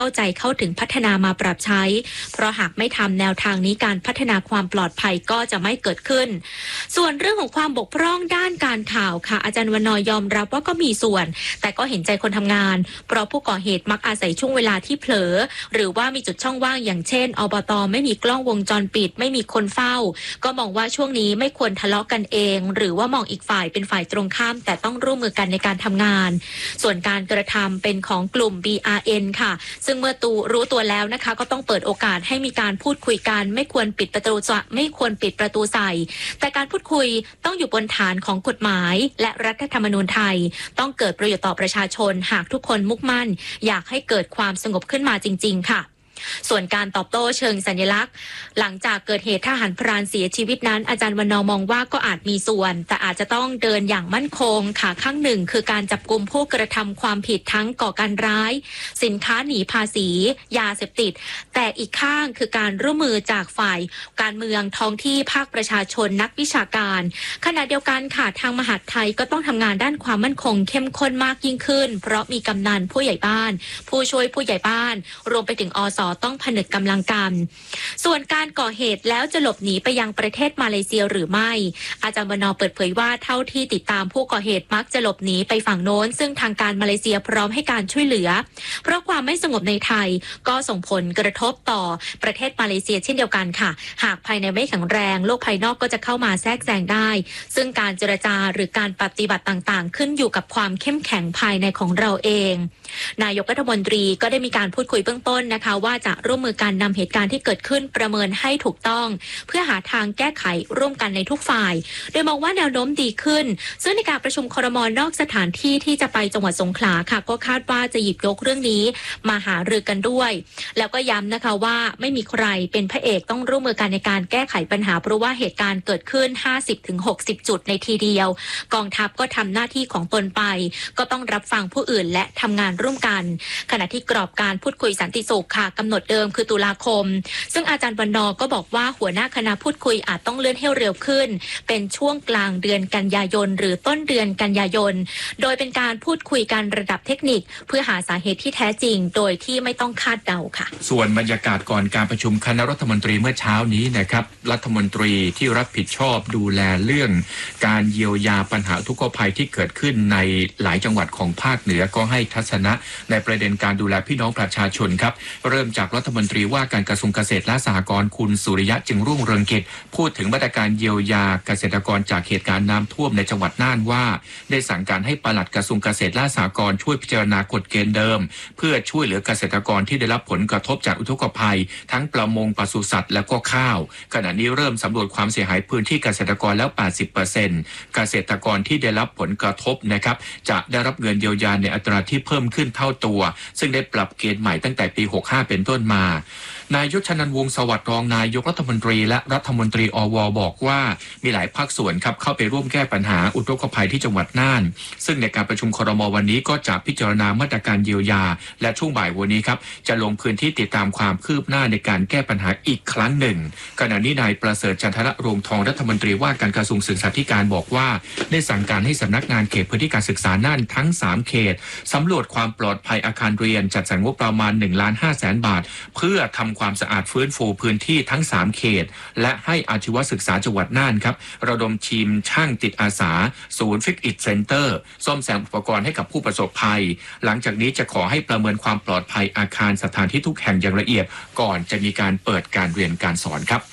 เข้าใจเข้าถึงพัฒนามาปรับใช้เพราะหากไม่ทำแนวทางนี้การพัฒนาความปลอดภัยก็จะไม่เกิดขึ้นส่วนเรื่องของความบกพร่องด้านการข่าวค่ะอาจารย์วรรณยอมรับว่าก็มีส่วนแต่ก็เห็นใจคนทำงานเพราะผู้ก่อเหตุมักอาศัยช่วงเวลาที่เผลอหรือว่ามีจุดช่องว่างอย่างเช่นอบต.ไม่มีกล้องวงจรปิดไม่มีคนเฝ้าก็มองว่าช่วงนี้ไม่ควรทะเลาะกันเองหรือว่ามองอีกฝ่ายเป็นฝ่ายตรงข้ามแต่ต้องร่วมมือกันในการทำงานส่วนการกระทำเป็นของกลุ่ม BRN ค่ะซึ่งเมื่อรู้ตัวแล้วนะคะก็ต้องเปิดโอกาสให้มีการพูดคุยกันไม่ควรปิดประตูใส่แต่การพูดคุยต้องอยู่บนฐานของกฎหมายและรัฐธรรมนูญไทยต้องเกิดประโยชน์ต่อประชาชนหากทุกคนมุ่งมั่นอยากให้เกิดความสงบขึ้นมาจริงๆค่ะส่วนการตอบโต้เชิงสัญลักษณ์หลังจากเกิดเหตุทหารพรานเสียชีวิตนั้นอาจารย์วรรณมองว่าก็อาจมีส่วนแต่อาจจะต้องเดินอย่างมั่นคงค่ะข้างหนึ่งคือการจับกุมผู้กระทำความผิดทั้งก่อการร้ายสินค้าหนีภาษียาเสพติดแต่อีกข้างคือการร่วมมือจากฝ่ายการเมืองท้องที่ภาคประชาชนนักวิชาการขณะเดียวกันค่ะทางมหาดไทยก็ต้องทำงานด้านความมั่นคงเข้มข้นมากยิ่งขึ้นเพราะมีกำนันผู้ใหญ่บ้านผู้ช่วยผู้ใหญ่บ้านรวมไปถึงอส.ต้องผนึกกำลังกันส่วนการก่อเหตุแล้วจะหลบหนีไปยังประเทศมาเลเซียหรือไม่อาจารย์วรรณเปิดเผยว่าเท่าที่ติดตามผู้ก่อเหตุมักจะหลบหนีไปฝั่งโน้นซึ่งทางการมาเลเซียพร้อมให้การช่วยเหลือเพราะความไม่สงบในไทยก็ส่งผลกระทบต่อประเทศมาเลเซียเช่นเดียวกันค่ะหากภายในไม่แข็งแรงโลกภายนอกก็จะเข้ามาแทรกแซงได้ซึ่งการเจรจาหรือการปฏิบัติต่างๆขึ้นอยู่กับความเข้มแข็งภายในของเราเองนายกรัฐมนตรีก็ได้มีการพูดคุยเบื้องต้นนะคะว่าจะร่วมมือการนำเหตุการณ์ที่เกิดขึ้นประเมินให้ถูกต้องเพื่อหาทางแก้ไขร่วมกันในทุกฝ่ายโดยมองว่าแนวโน้มดีขึ้นซึ่งในการประชุมครม.นอกสถานที่ที่จะไปจังหวัดสงขลาค่ะก็คาดว่าจะหยิบยกเรื่องนี้มาหารือกันด้วยแล้วก็ย้ำนะคะว่าไม่มีใครเป็นพระเอกต้องร่วมมือกันในการแก้ไขปัญหาเพราะว่าเหตุการณ์เกิดขึ้น 50-60 จุดในทีเดียวกองทัพก็ทำหน้าที่ของตนไปก็ต้องรับฟังผู้อื่นและทำงานร่วมกันขณะที่กรอบการพูดคุยสันติสุขค่ะกำหนดเดิมคือตุลาคมซึ่งอาจารย์วรรณก็บอกว่าหัวหน้าคณะพูดคุยอาจต้องเลื่อนให้เร็วขึ้นเป็นช่วงกลางเดือนกันยายนหรือต้นเดือนกันยายนโดยเป็นการพูดคุยกันระดับเทคนิคเพื่อหาสาเหตุที่แท้จริงโดยที่ไม่ต้องคาดเดาค่ะส่วนบรรยากาศก่อนการประชุมคณะรัฐมนตรีเมื่อเช้านี้นะครับรัฐมนตรีที่รับผิดชอบดูแลเรื่องการเยียวยาปัญหาอุทกภัยที่เกิดขึ้นในหลายจังหวัดของภาคเหนือก็ให้ทัศนะในประเด็นการดูแลพี่น้องประชาชนครับเริ่มจากรัฐมนตรีว่าการกระทรวงเกษตรและสหกรณ์คุณสุริยะจึงรุ่งเรืองกิจพูดถึงมาตรการเยียวยาเกษตรกรจากเหตุการณ์น้ำท่วมในจังหวัดน่านว่าได้สั่งการให้ปลัดกระทรวงเกษตรและสหกรณ์ช่วยพิจารณากฎเกณฑ์เดิมเพื่อช่วยเหลือเกษตรกรที่ได้รับผลกระทบจากอุทกภัยทั้งประมงปศุสัตว์และก็ข้าวขณะนี้เริ่มสำรวจความเสียหายพื้นที่เกษตรกรแล้ว 80% เกษตรกรที่ได้รับผลกระทบนะครับจะได้รับเงินเยียวยาในอัตราที่เพิ่มขึ้นเท่าตัวซึ่งได้ปรับเกณฑ์ใหม่ตั้งแต่ปี 65 เป็นต้นมานายกชนันท์ วงศ์สวัสดิ์รองนายกรัฐมนตรีและรัฐมนตรีอว.บอกว่ามีหลายภาคส่วนครับเข้าไปร่วมแก้ปัญหาอุทกภัยที่จังหวัดน่านซึ่งในการประชุมครม.วันนี้ก็จะพิจารณามาตรการเยียวยาและช่วงบ่ายวันนี้ครับจะลงพื้นที่ติดตามความคืบหน้าในการแก้ปัญหาอีกครั้งหนึ่งขณะนี้นายประเสริฐจันทระโรงทองรัฐมนตรีว่าการกระทรวงศึกษาธิการบอกว่าได้สั่งการให้สำนักงานเขตพื้นที่การศึกษาน่านทั้ง3เขตสำรวจความปลอดภัยอาคารเรียนจัดสรรงบประมาณ 1,500,000 บาทเพื่อทำความสะอาดฟื้นฟูพื้นที่ทั้ง3เขตและให้อาชีวศึกษาจังหวัดน่านครับระดมทีมช่างติดอาสาศูนย์ฟิกอิทเซ็นเตอร์ซ่อมแซมอุปกรณ์ให้กับผู้ประสบภัยหลังจากนี้จะขอให้ประเมินความปลอดภัยอาคารสถานที่ทุกแห่งอย่างละเอียดก่อนจะมีการเปิดการเรียนการสอนครับ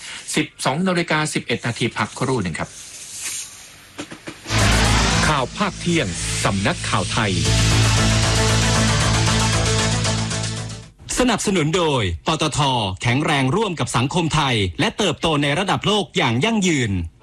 12:11 นาทีพักครู่หนึ่งครับข่าวภาคเที่ยงสำนักข่าวไทยสนับสนุนโดยปตท.แข็งแรงร่วมกับสังคมไทยและเติบโตในระดับโลกอย่างยั่งยืน